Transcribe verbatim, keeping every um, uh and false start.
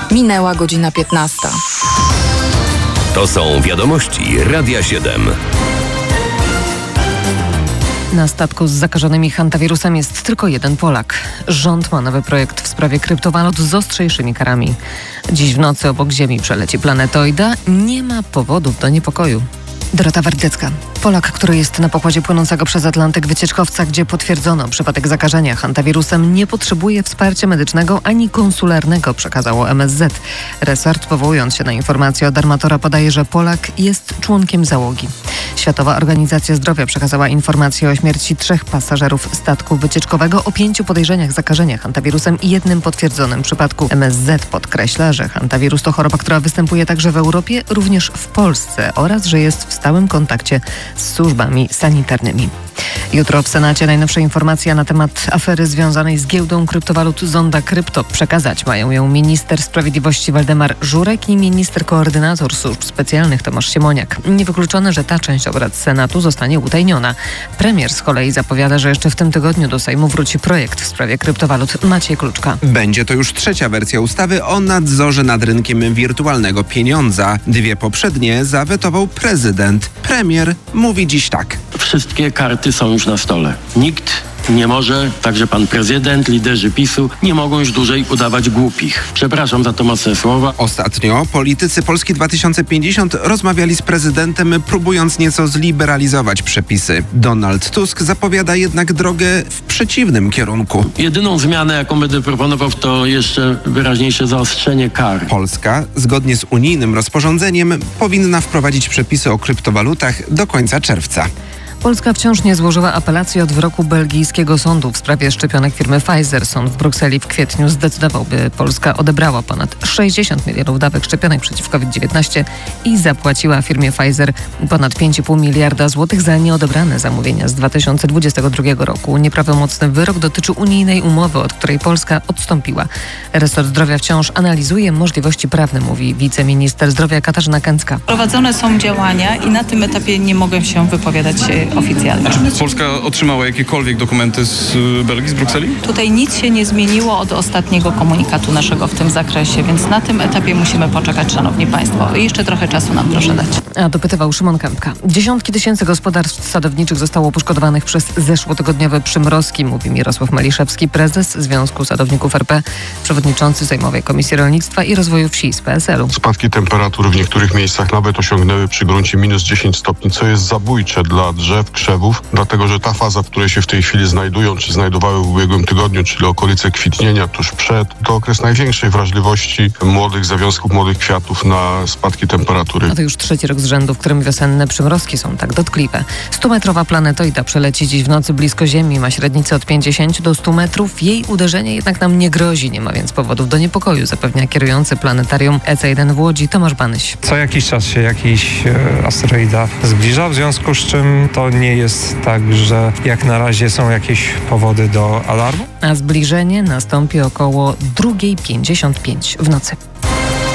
Minęła godzina piętnasta. To są wiadomości Radia siedem. Na statku z zakażonymi hantawirusem jest tylko jeden Polak. Rząd ma nowy projekt w sprawie kryptowalut z ostrzejszymi karami. Dziś w nocy obok Ziemi przeleci planetoida. Nie ma powodów do niepokoju. Dorota Wardecka. Polak, który jest na pokładzie płynącego przez Atlantyk wycieczkowca, gdzie potwierdzono przypadek zakażenia hantawirusem, nie potrzebuje wsparcia medycznego ani konsularnego, przekazało M S Z. Resort, powołując się na informację od armatora, podaje, że Polak jest członkiem załogi. Światowa Organizacja Zdrowia przekazała informację o śmierci trzech pasażerów statku wycieczkowego, o pięciu podejrzeniach zakażenia hantawirusem i jednym potwierdzonym przypadku. M S Z podkreśla, że hantawirus to choroba, która występuje także w Europie, również w Polsce oraz, że jest w stałym kontakcie z służbami sanitarnymi. Jutro w Senacie najnowsze informacje na temat afery związanej z giełdą kryptowalut Zonda Krypto. Przekazać mają ją minister sprawiedliwości Waldemar Żurek i minister koordynator służb specjalnych Tomasz Siemoniak. Niewykluczone, że ta część obrad Senatu zostanie utajniona. Premier z kolei zapowiada, że jeszcze w tym tygodniu do Sejmu wróci projekt w sprawie kryptowalut. Maciej Kluczka. Będzie to już trzecia wersja ustawy o nadzorze nad rynkiem wirtualnego pieniądza. Dwie poprzednie zawetował prezydent. Premier mówi dziś tak. Wszystkie karty są już na stole. Nikt nie może, także pan prezydent, liderzy PiSu, nie mogą już dłużej udawać głupich. Przepraszam za to mocne słowa. Ostatnio politycy Polski dwa tysiące pięćdziesiąt rozmawiali z prezydentem, próbując nieco zliberalizować przepisy. Donald Tusk zapowiada jednak drogę w przeciwnym kierunku. Jedyną zmianę, jaką będę proponował, to jeszcze wyraźniejsze zaostrzenie kar. Polska, zgodnie z unijnym rozporządzeniem, powinna wprowadzić przepisy o kryptowalutach do końca czerwca. Polska wciąż nie złożyła apelacji od wyroku belgijskiego sądu w sprawie szczepionek firmy Pfizer. Sąd w Brukseli w kwietniu zdecydował, by Polska odebrała ponad sześćdziesiąt milionów dawek szczepionek przeciw COVID dziewiętnaście i zapłaciła firmie Pfizer ponad pięć i pół miliarda złotych za nieodebrane zamówienia z dwa tysiące dwudziestego drugiego roku. Nieprawomocny wyrok dotyczy unijnej umowy, od której Polska odstąpiła. Resort Zdrowia wciąż analizuje możliwości prawne, mówi wiceminister zdrowia Katarzyna Kęcka. Prowadzone są działania i na tym etapie nie mogę się wypowiadać oficjalnie. Czy Polska otrzymała jakiekolwiek dokumenty z Belgii, z Brukseli? Tutaj nic się nie zmieniło od ostatniego komunikatu naszego w tym zakresie, więc na tym etapie musimy poczekać, szanowni państwo. Jeszcze trochę czasu nam proszę dać. A dopytywał Szymon Kępka. Dziesiątki tysięcy gospodarstw sadowniczych zostało poszkodowanych przez zeszłotygodniowe przymrozki, mówi Mirosław Maliszewski, prezes Związku Sadowników R P, przewodniczący Sejmowej Komisji Rolnictwa i Rozwoju Wsi z P S L u. Spadki temperatur w niektórych miejscach nawet osiągnęły przy gruncie minus dziesięć stopni, co jest zabójcze dla drzew, krzewów, dlatego że ta faza, w której się w tej chwili znajdują, czy znajdowały w ubiegłym tygodniu, czyli okolice kwitnienia, tuż przed, to okres największej wrażliwości młodych zawiązków, młodych kwiatów na spadki temperatury. A to już trzeci rok z rzędu, w którym wiosenne przymrozki są tak dotkliwe. stumetrowa planetoida przeleci dziś w nocy blisko Ziemi, ma średnicę od pięćdziesięciu do stu metrów. Jej uderzenie jednak nam nie grozi, nie ma więc powodów do niepokoju, zapewnia kierujący planetarium E C jeden w Łodzi Tomasz Banyś. Co jakiś czas się jakiś e, asteroida zbliża, w związku z czym to nie jest tak, że jak na razie są jakieś powody do alarmu. A zbliżenie nastąpi około druga pięćdziesiąt pięć w nocy.